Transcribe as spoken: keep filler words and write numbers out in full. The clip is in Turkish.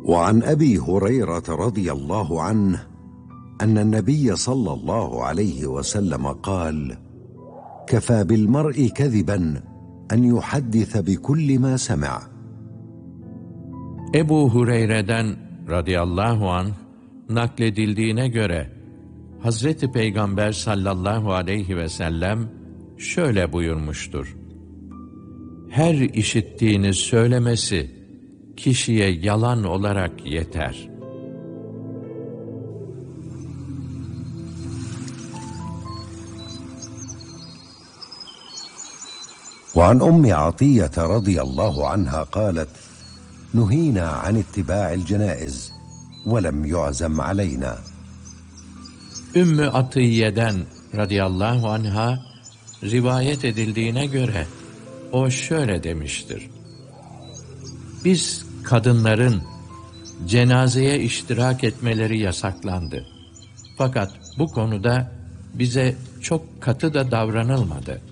وعن أبي هريرة رضي الله عنه أن النبي صلى الله عليه وسلم قال: كفى بالمرء كذبا أن يحدث بكل ما سمع. Ebu Hureyre'den radıyallahu anh nakledildiğine göre Hazreti Peygamber sallallahu aleyhi ve sellem şöyle buyurmuştur: her işittiğini söylemesi kişiye yalan olarak yeter. وعن أم عطية رضي الله عنها قالت: نهينا عن اتباع الجنائز ولم يعزم علينا. Ümmü Atiye'den radıyallahu anha rivayet edildiğine göre o şöyle demiştir: biz kadınların cenazeye iştirak etmeleri yasaklandı. Fakat bu konuda bize çok katı da davranılmadı.